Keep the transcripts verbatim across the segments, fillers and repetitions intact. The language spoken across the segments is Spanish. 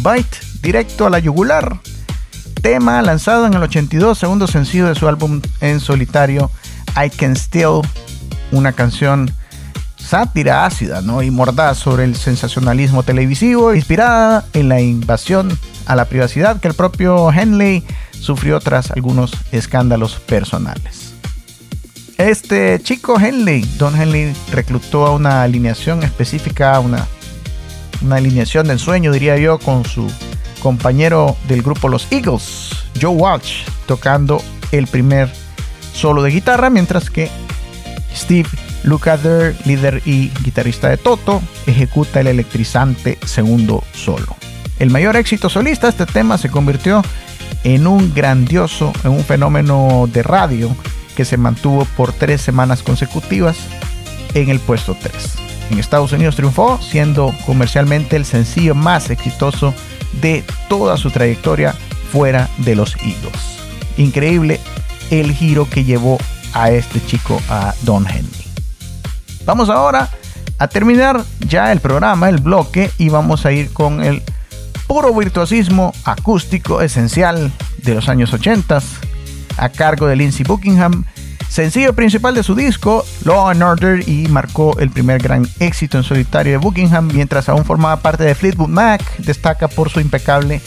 Bite, directo a la yugular. Tema lanzado en el ochenta y dos, segundo sencillo de su álbum en solitario I Can Still, una canción sátira ácida, ¿no? y mordaz sobre el sensacionalismo televisivo, inspirada en la invasión a la privacidad que el propio Henley sufrió tras algunos escándalos personales. Este chico Henley, Don Henley, reclutó a una alineación específica, una, una alineación del sueño, diría yo, con su compañero del grupo Los Eagles, Joe Walsh, tocando el primer solo de guitarra, mientras que Steve Lukather, líder y guitarrista de Toto, ejecuta el electrizante segundo solo. El mayor éxito solista, este tema se convirtió en un grandioso, en un fenómeno de radio que se mantuvo por tres semanas consecutivas en el puesto tres. En Estados Unidos triunfó, siendo comercialmente el sencillo más exitoso de toda su trayectoria fuera de los Eagles. Increíble el giro que llevó a este chico, a Don Henley. Vamos ahora a terminar ya el programa, el bloque, y vamos a ir con el puro virtuosismo acústico esencial de los años ochenta, a cargo de Lindsey Buckingham, sencillo principal de su disco Law and Order, y marcó el primer gran éxito en solitario de Buckingham. Mientras aún formaba parte de Fleetwood Mac, destaca por su impecable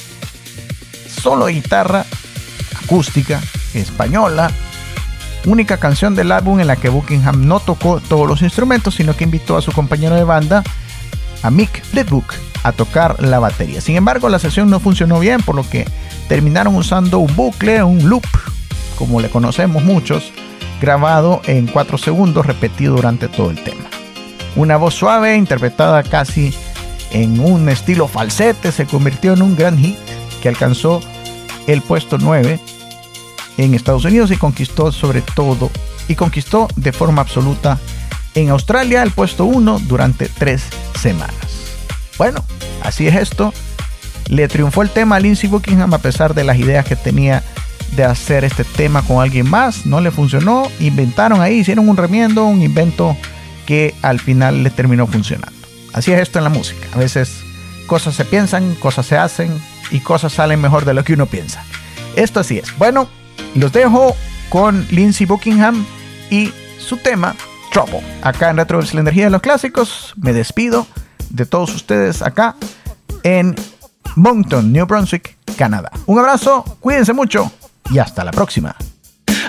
solo de guitarra acústica española, única canción del álbum en la que Buckingham no tocó todos los instrumentos, sino que invitó a su compañero de banda, a Mick Fleetwood, a tocar la batería. Sin embargo, la sesión no funcionó bien, por lo que terminaron usando un bucle, un loop, como le conocemos muchos, grabado en cuatro segundos, repetido durante todo el tema. Una voz suave, interpretada casi en un estilo falsete, se convirtió en un gran hit que alcanzó el puesto nueve en Estados Unidos y conquistó sobre todo y conquistó de forma absoluta en Australia el puesto uno durante tres semanas. Bueno, así es esto. Le triunfó el tema a Lindsey Buckingham a pesar de las ideas que tenía de hacer este tema con alguien más. No le funcionó, inventaron ahí, hicieron un remiendo, un invento que al final le terminó funcionando. Así es esto en la música. A veces cosas se piensan, cosas se hacen y cosas salen mejor de lo que uno piensa. Esto así es. Bueno, los dejo con Lindsey Buckingham y su tema Trouble. Acá en Retroverse, la energía de los clásicos, me despido de todos ustedes acá en Moncton, New Brunswick, Canadá. Un abrazo, cuídense mucho y hasta la próxima.